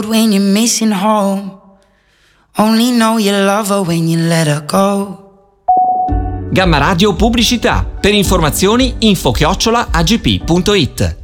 When you're missing home, only know you love her when you let her go. Gamma Radio Pubblicità. Per informazioni info@agp.it.